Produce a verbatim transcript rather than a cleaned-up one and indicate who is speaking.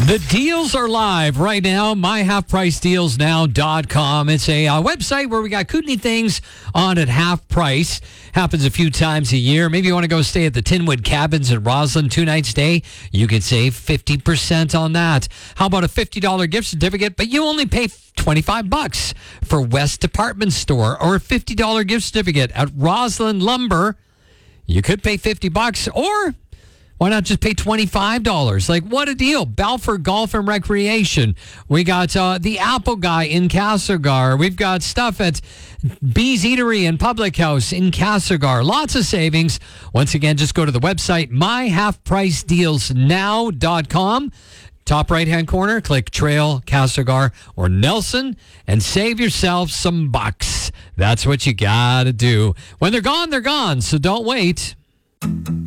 Speaker 1: The deals are live right now, my half price deals now dot com. It's a uh, website where we got kootenai things on at half price. Happens a few times a year. Maybe you want to go stay at the Tinwood Cabins in Roslyn two nights stay. You could save fifty percent on that. How about a fifty dollars gift certificate, but you only pay twenty-five bucks for West Department Store, or a fifty dollars gift certificate at Roslyn Lumber. You could pay fifty bucks, or why not just pay twenty-five dollars? Like, what a deal. Balfour Golf and Recreation. We got uh, the Apple Guy in Castlegar. We've got stuff at Bees Eatery and Public House in Castlegar. Lots of savings. Once again, just go to the website, my half price deals now dot com. Top right-hand corner, click Trail, Castlegar, or Nelson, and save yourself some bucks. That's what you got to do. When they're gone, they're gone, so don't wait.